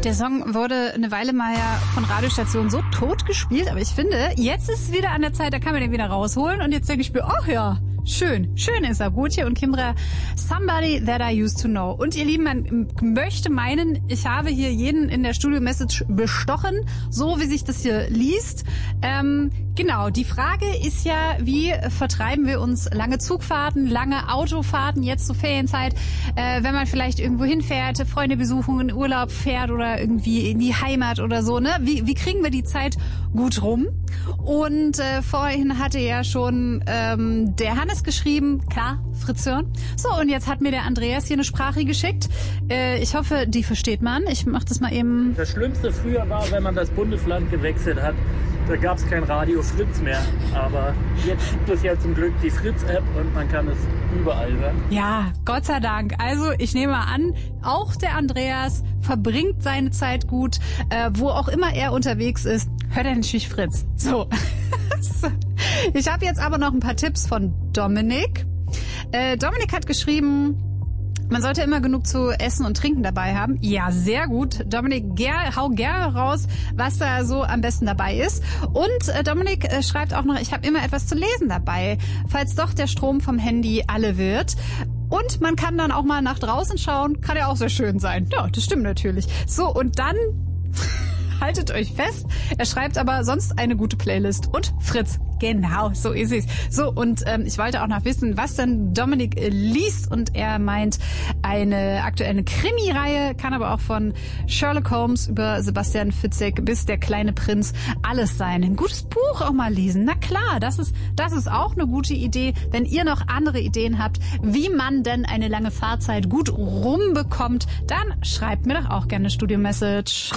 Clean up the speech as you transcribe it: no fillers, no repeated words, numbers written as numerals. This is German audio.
Der Song wurde eine Weile mal ja von Radiostationen so tot gespielt, aber ich finde, jetzt ist es wieder an der Zeit, da kann man den wieder rausholen und jetzt denke ich mir, ach ja, schön ist er. Gotye und Kimbra, Somebody That I Used to Know. Und ihr Lieben, man möchte meinen, ich habe hier jeden in der Studio-Message bestochen, so wie sich das hier liest. Genau, die Frage ist ja, wie vertreiben wir uns lange Zugfahrten, lange Autofahrten, jetzt zur Ferienzeit, wenn man vielleicht irgendwo hinfährt, Freunde besuchen, in Urlaub fährt oder irgendwie in die Heimat oder so, ne? Wie kriegen wir die Zeit gut rum? Und vorhin hatte ja schon der Hannes geschrieben, klar, Fritz hören. So, und jetzt hat mir der Andreas hier eine Sprache geschickt. Ich hoffe, die versteht man. Ich mach das mal eben. Das Schlimmste früher war, wenn man das Bundesland gewechselt hat. Da gab es kein Radio Fritz mehr. Aber jetzt gibt es ja zum Glück die Fritz-App und man kann es überall hören. Ja, Gott sei Dank. Also ich nehme mal an, auch der Andreas verbringt seine Zeit gut. Wo auch immer er unterwegs ist, hört er natürlich Fritz. So. Ich habe jetzt aber noch ein paar Tipps von Dominik. Dominik hat geschrieben, man sollte immer genug zu essen und trinken dabei haben. Ja, sehr gut. Dominik, hau gerne raus, was da so am besten dabei ist. Und Dominik schreibt auch noch, ich habe immer etwas zu lesen dabei, falls doch der Strom vom Handy alle wird. Und man kann dann auch mal nach draußen schauen. Kann ja auch sehr schön sein. Ja, das stimmt natürlich. So, und dann haltet euch fest. Er schreibt aber sonst eine gute Playlist und Fritz. Genau, so ist es. So, und ich wollte auch noch wissen, was denn Dominik liest. Und er meint eine aktuelle Krimi-Reihe, kann aber auch von Sherlock Holmes über Sebastian Fitzek bis Der kleine Prinz alles sein. Ein gutes Buch auch mal lesen. Na klar, das ist auch eine gute Idee. Wenn ihr noch andere Ideen habt, wie man denn eine lange Fahrzeit gut rumbekommt, dann schreibt mir doch auch gerne eine Studio-Message.